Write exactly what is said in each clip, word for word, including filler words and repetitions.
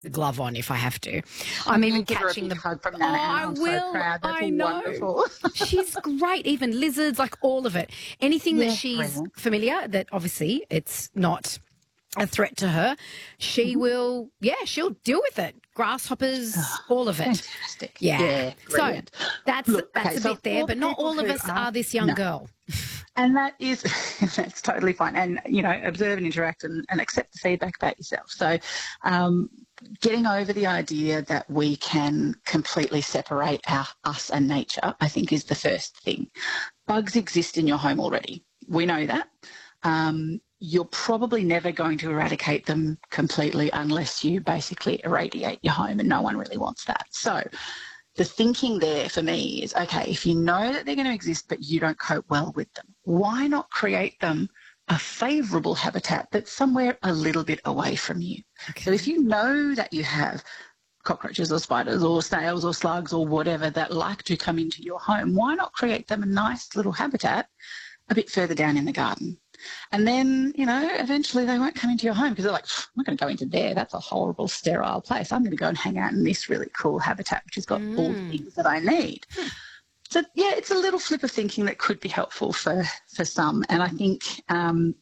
the glove on if I have to. I'm even Give her a catching big the. hug from Oh, Nana I Anna. I'm will. so proud. That's I know. wonderful. She's great. Even lizards, like all of it. Anything that Yeah, she's brilliant. familiar, that obviously it's not a threat to her, she Mm-hmm. will. Yeah, she'll deal with it. Grasshoppers, Oh, all of it. fantastic. Yeah. Yeah, So brilliant. that's Look, that's okay, a so bit there, for the but not people all of who us are, are this young no. girl. And that is, that's totally fine. And, you know, observe and interact and, and accept the feedback about yourself. So um, getting over the idea that we can completely separate our, us and nature, I think, is the first thing. Bugs exist in your home already. We know that. Um, you're probably never going to eradicate them completely unless you basically irradiate your home, and no one really wants that. So the thinking there for me is, okay, if you know that they're going to exist but you don't cope well with them, why not create them a favourable habitat that's somewhere a little bit away from you? Okay. So if you know that you have cockroaches or spiders or snails or slugs or whatever that like to come into your home, why not create them a nice little habitat a bit further down in the garden? And then, you know, eventually they won't come into your home because they're like, I'm not going to go into there. That's a horrible, sterile place. I'm going to go and hang out in this really cool habitat, which has got mm. all the things that I need. Hmm. So, yeah, it's a little flip of thinking that could be helpful for, for some. And I think um,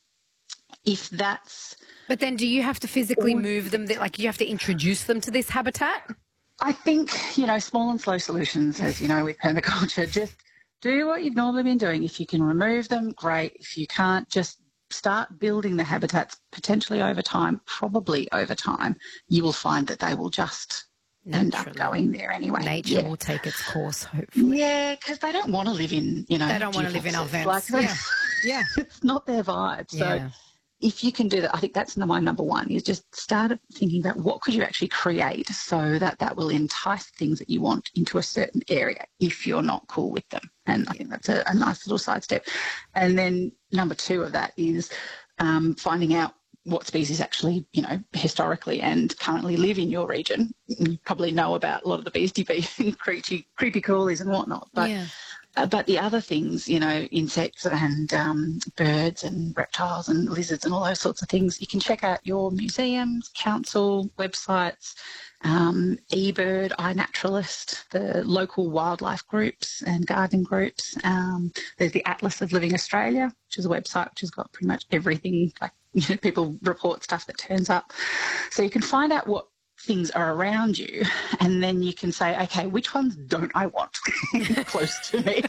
if that's... But then do you have to physically move them? Like you have to introduce them to this habitat? I think, you know, small and slow solutions, as you know, with permaculture, just do what you've normally been doing. If you can remove them, great. If you can't, just start building the habitats potentially over time, probably over time, you will find that they will just Naturally. end up going there anyway. Nature yeah. will take its course, hopefully. Yeah, because they don't want to live in, you know, they don't want to live in our vents. Like, yeah. yeah. It's not their vibe. So yeah. if you can do that, I think that's my number one, is just start thinking about what could you actually create so that that will entice things that you want into a certain area if you're not cool with them. And I think that's a, a nice little sidestep. And then number two of that is um, finding out what species actually, you know, historically and currently live in your region. You probably know about a lot of the beastie bees and creepy, creepy crawlies and whatnot. But yeah. Uh, but the other things, you know, insects and um, birds and reptiles and lizards and all those sorts of things, you can check out your museums, council websites, um, eBird, iNaturalist, the local wildlife groups and gardening groups. Um, there's the Atlas of Living Australia, which is a website which has got pretty much everything. Like, you know, people report stuff that turns up. So you can find out what things are around you, and then you can say, okay, which ones don't I want close to me?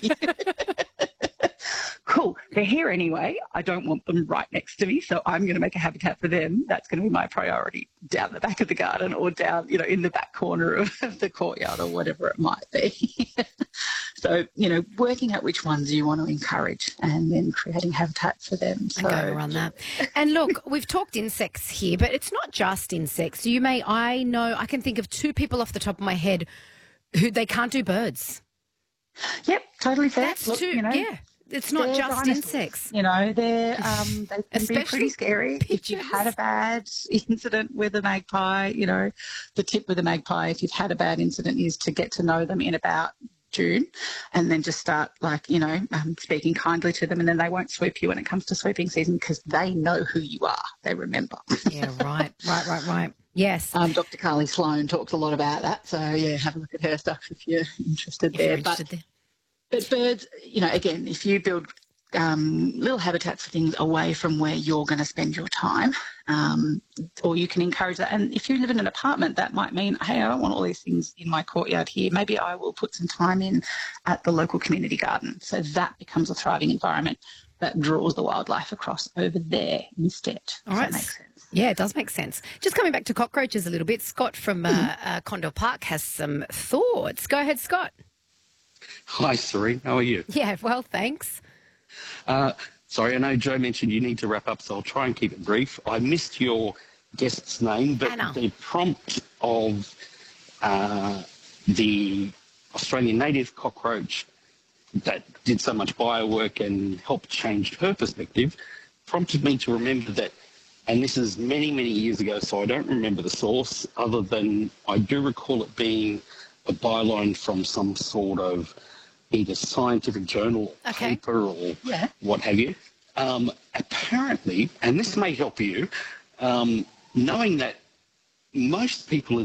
Cool, they're here anyway. I don't want them right next to me, so I'm going to make a habitat for them. That's going to be my priority, down the back of the garden or down, you know, in the back corner of, of the courtyard or whatever it might be. So, you know, working out which ones you want to encourage and then creating habitats for them. So, and going around that. And look, we've talked insects here, but it's not just insects. You may, I know, I can think of two people off the top of my head who they can't do birds. Yep, totally fair. That's Look, too, you know, yeah. It's not just dinosaurs. insects. You know, they're, um, they can Especially be pretty scary. pigeons. If you've had a bad incident with a magpie, you know, the tip with a magpie, if you've had a bad incident, is to get to know them in about June and then just start, like, you know, um, speaking kindly to them, and then they won't swoop you when it comes to swooping season because they know who you are. They remember. Yeah, right, right, right, right. Yes. Um, Doctor Carly Sloan talks a lot about that. So, yeah, have a look at her stuff if you're interested if there. You're interested but, there. But birds, you know, again, if you build um, little habitats for things away from where you're going to spend your time, um, or you can encourage that. And if you live in an apartment, that might mean, hey, I don't want all these things in my courtyard here. Maybe I will put some time in at the local community garden. So that becomes a thriving environment that draws the wildlife across over there instead. All Does right. that make sense? Yeah, it does make sense. Just coming back to cockroaches a little bit, Scott from uh, uh, Condell Park has some thoughts. Go ahead, Scott. Hi, Serene. How are you? Yeah, well, thanks. Uh, sorry, I know Joe mentioned you need to wrap up, so I'll try and keep it brief. I missed your guest's name, but Anna. the prompt of uh, the Australian native cockroach that did so much biowork and helped change her perspective prompted me to remember that, and this is many, many years ago, so I don't remember the source, other than I do recall it being a byline from some sort of either scientific journal, Okay. paper, or Yeah. what have you. Um, apparently, and this may help you, um, knowing that most people